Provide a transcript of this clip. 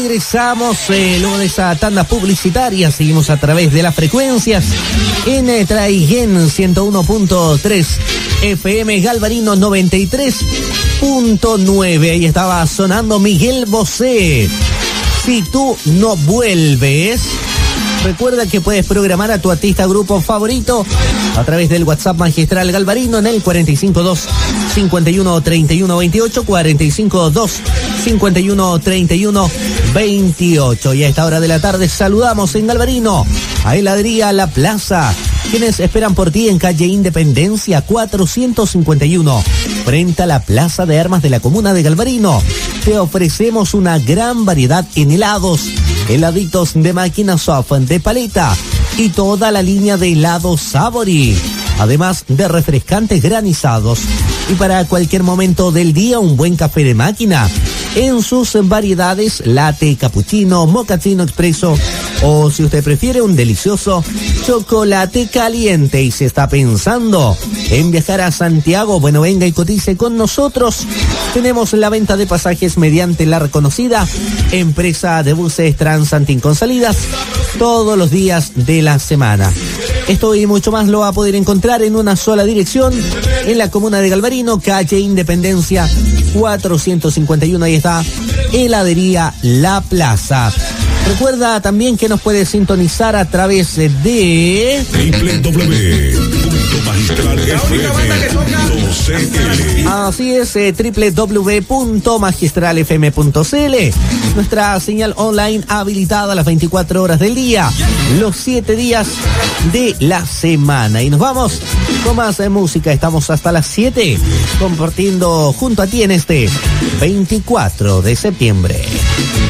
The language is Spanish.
Regresamos luego de esa tanda publicitaria. Seguimos a través de las frecuencias en Traiguén 101.3 FM, Galvarino 93.9. Ahí estaba sonando Miguel Bosé. Si tú no vuelves. Recuerda que puedes programar a tu artista grupo favorito a través del WhatsApp Magistral Galvarino en el 452-513128, 452-513128. Y a esta hora de la tarde saludamos en Galvarino a Heladería La Plaza, quienes esperan por ti en calle Independencia 451, frente a la Plaza de Armas de la Comuna de Galvarino. Te ofrecemos una gran variedad en helados, heladitos de máquina soft, de paleta y toda la línea de helados Sabori, además de refrescantes granizados. Y para cualquier momento del día, un buen café de máquina en sus variedades latte, cappuccino, mochaccino expreso, o si usted prefiere, un delicioso chocolate caliente. Y si está pensando en viajar a Santiago, bueno, venga y cotice con nosotros. Tenemos la venta de pasajes mediante la reconocida empresa de buses Transantin con salidas todos los días de la semana. Esto y mucho más lo va a poder encontrar en una sola dirección, en la comuna de Galvarino, calle Independencia 451. Ahí está Heladería La Plaza. Recuerda también que nos puedes sintonizar a través de www.magistralfm.cl. Así es, www.magistralfm.cl. Nuestra señal online habilitada las 24 horas del día, los 7 días de la semana. Y nos vamos con más música. Estamos hasta las 7 compartiendo junto a ti en este 24 de septiembre.